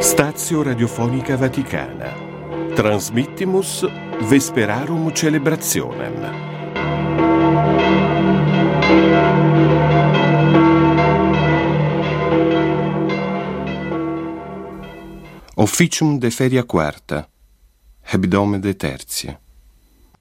Stazio Radiofonica Vaticana. Transmittimus Vesperarum Celebrationem. Officium de feria quarta, hebdome de tertia.